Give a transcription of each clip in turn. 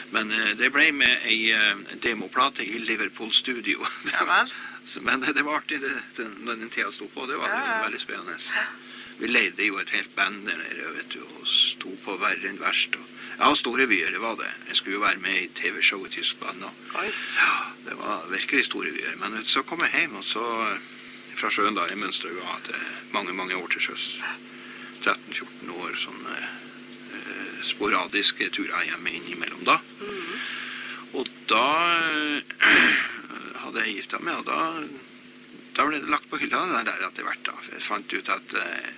Men det ble med en demoplate i Liverpool-studio. Ja vel. Men det var artig når den tida stod på, det var veldig spennende. Vi leide jo et helt band der nede, vet du, og sto på verre enn verst. Ja, store vyer, det var det. Jeg skulle jo være med i TV-show i Tyskland. Ja, det var virkelig store vyer. Men så kom jeg hjem, og så fra sjøen da, i Mønsterøya, til mange år til sjøs. 13-14 år, sånn sporadiske turer hjemme innimellom da. Og da hadde jeg giftet meg, og da ble det lagt på hylla det der etter hvert da. For jeg fant ut at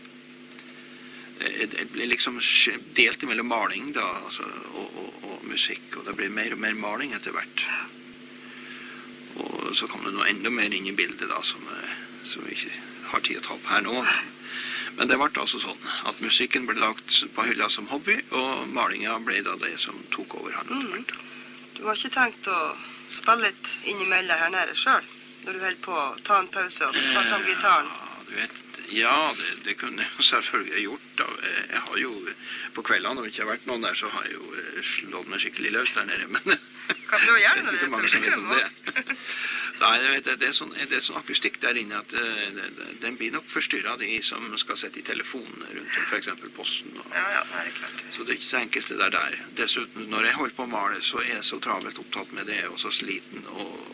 det ble liksom delt mellom maling da, altså, og musikk, og det ble mer og mer maling etter hvert. Og så kom det noe enda mer inn i bildet da, som vi ikke har tid å ta opp her nå. Men det ble altså sånn at musikken ble lagt på hylla som hobby, og malingen ble da det som tok over han etter hvert. Du har ikke tenkt å spille litt innimellom her nede selv, når du holder på å ta en pause og ta fram gitaren? Du vet, ja, det kunne jeg selvfølgelig gjort da. Jeg har jo, på kveldene når det ikke har vært noen der, så har jeg jo slått meg skikkelig løs der nede, men kan du gjøre det når det er publikum? Nei, det er sånn akustikk der inne at den blir nok forstyrret de som skal sette i telefonen rundt om, for eksempel posten. Ja, det er klart. Så det er ikke så enkelt det der. Dessuten, når jeg holder på å male, så er jeg så travelt opptatt med det, og så sliten, og